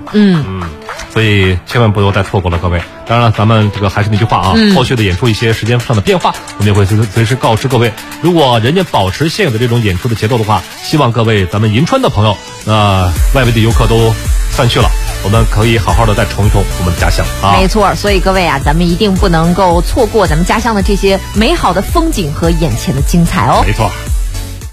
所以千万不要再错过了，各位。当然了，咱们这个还是那句话啊，后续的演出一些时间上的变化，我们也会随时告知各位。如果人家保持现有的这种演出的节奏的话，希望各位咱们银川的朋友，外围的游客都散去了，我们可以好好的再重一重我们的家乡啊。 没错，所以各位啊，咱们一定不能够错过咱们家乡的这些美好的风景和眼前的精彩哦。 没错。